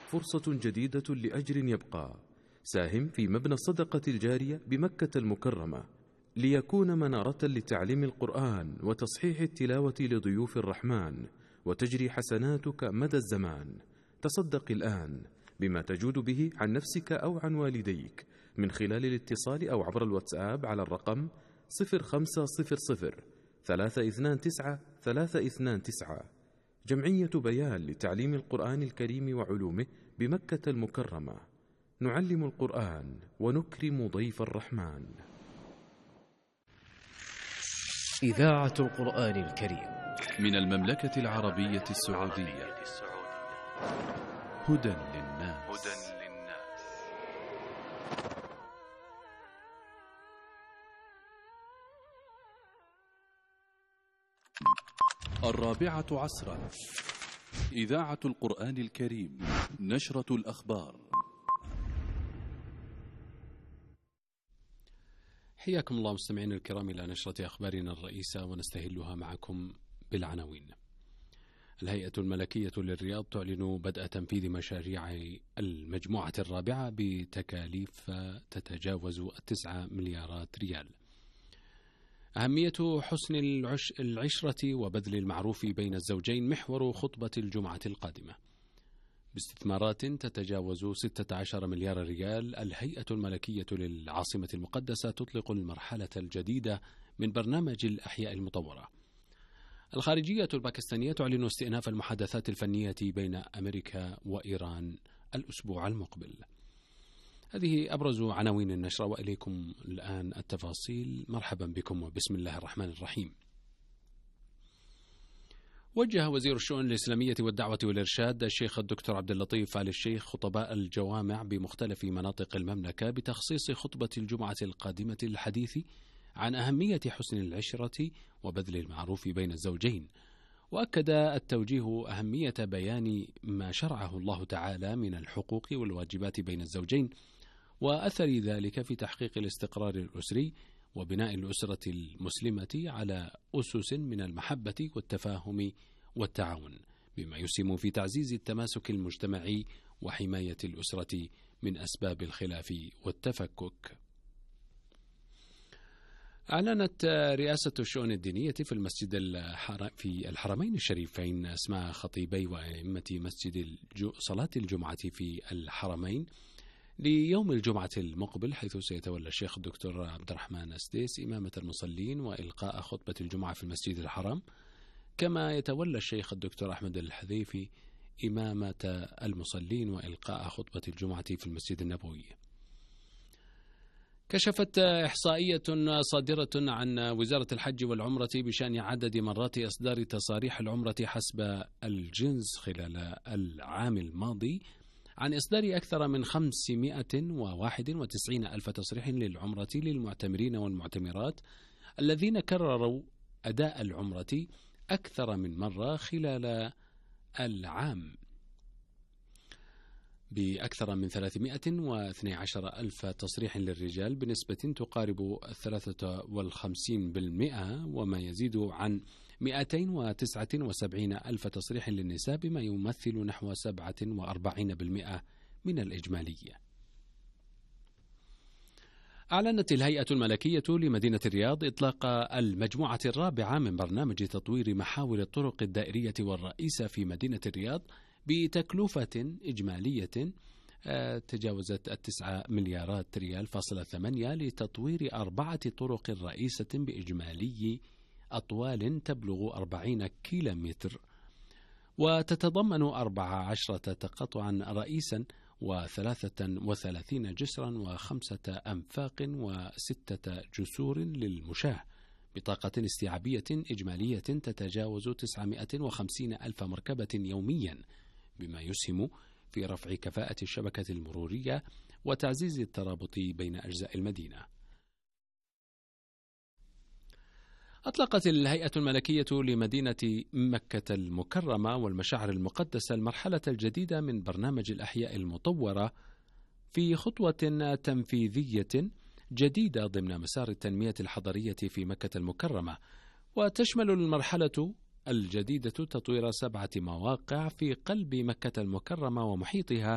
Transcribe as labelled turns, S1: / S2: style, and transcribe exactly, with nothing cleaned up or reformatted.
S1: فرصة جديدة لأجر يبقى. ساهم في مبنى الصدقة الجارية بمكة المكرمة ليكون منارة لتعليم القرآن وتصحيح التلاوة لضيوف الرحمن، وتجري حسناتك مدى الزمان. تصدق الآن بما تجود به عن نفسك أو عن والديك من خلال الاتصال أو عبر الواتساب على الرقم صفر خمسة صفر صفر ثلاثة اثنان تسعة ثلاثة اثنان تسعة. جمعية بيان لتعليم القرآن الكريم وعلومه بمكة المكرمة. نعلم القرآن ونكرم ضيف الرحمن.
S2: إذاعة القرآن الكريم
S3: من المملكة العربية السعودية. هدى للناس. الرابعة عصرا. إذاعة القرآن الكريم. نشرة الأخبار.
S4: حياكم الله مستمعين الكرام إلى نشرة أخبارنا الرئيسة، ونستهلها معكم بالعناوين. الهيئة الملكية للرياض تعلن بدء تنفيذ مشاريع المجموعة الرابعة بتكاليف تتجاوز التسعة مليارات ريال. أهمية حسن العش العشرة وبذل المعروف بين الزوجين محور خطبة الجمعة القادمة. باستثمارات تتجاوز ستة عشر مليار ريال، الهيئة الملكية للعاصمة المقدسة تطلق المرحلة الجديدة من برنامج الأحياء المطورة. الخارجية الباكستانية تعلن استئناف المحادثات الفنية بين أمريكا وإيران الأسبوع المقبل. هذه أبرز عناوين النشرة، وإليكم الآن التفاصيل. مرحبا بكم وبسم الله الرحمن الرحيم. وجه وزير الشؤون الإسلامية والدعوة والإرشاد الشيخ الدكتور عبد اللطيف آل الشيخ خطباء الجوامع بمختلف مناطق المملكة بتخصيص خطبة الجمعة القادمة الحديث عن أهمية حسن العشرة وبذل المعروف بين الزوجين، وأكد التوجيه أهمية بيان ما شرعه الله تعالى من الحقوق والواجبات بين الزوجين، وأثر ذلك في تحقيق الاستقرار الأسري وبناء الأسرة المسلمة على أسس من المحبة والتفاهم والتعاون، بما يسهم في تعزيز التماسك المجتمعي وحماية الأسرة من أسباب الخلاف والتفكك. أعلنت رئاسة الشؤون الدينية في المسجد في الحرمين الشريفين أسماء خطيبي وأئمة مسجد صلاة الجمعة في الحرمين ليوم الجمعة المقبل، حيث سيتولى الشيخ الدكتور عبد الرحمن السديس إمامة المصلين وإلقاء خطبة الجمعة في المسجد الحرام، كما يتولى الشيخ الدكتور أحمد الحذيفي إمامة المصلين وإلقاء خطبة الجمعة في المسجد النبوي. كشفت إحصائية صادرة عن وزارة الحج والعمرة بشأن عدد مرات إصدار تصاريح العمرة حسب الجنس خلال العام الماضي عن إصدار أكثر من خمسمائة وواحد وتسعين ألف تصريح للعمرة للمعتمرين والمعتمرات الذين كرروا أداء العمرة أكثر من مرة خلال العام، بأكثر من ثلاثمائة واثني عشر ألف تصريح للرجال بنسبة تقارب ثلاثة وخمسين بالمئة، وما يزيد عن مئتين وتسعة وسبعين ألف تصريح للنساء، بما يمثل نحو سبعة وأربعين بالمئة من الإجمالية. أعلنت الهيئة الملكية لمدينة الرياض إطلاق المجموعة الرابعة من برنامج تطوير محاور الطرق الدائرية والرئيسة في مدينة الرياض بتكلفة إجمالية تجاوزت التسعة مليارات ريال فاصلة ثمانية لتطوير أربعة طرق رئيسة بإجمالي أطوال تبلغ أربعين كيلومتر، وتتضمن أربع عشرة تقاطعا رئيسا وثلاثة وثلاثين جسرا وخمسة أنفاق وستة جسور للمشاة، بطاقة استيعابية إجمالية تتجاوز تسعمائة وخمسين ألف مركبة يوميا، بما يسهم في رفع كفاءة الشبكة المرورية وتعزيز الترابط بين أجزاء المدينة. أطلقت الهيئة الملكية لمدينة مكة المكرمة والمشاعر المقدسة المرحلة الجديدة من برنامج الأحياء المطورة في خطوة تنفيذية جديدة ضمن مسار التنمية الحضرية في مكة المكرمة، وتشمل المرحلة الجديدة تطوير سبعة مواقع في قلب مكة المكرمة ومحيطها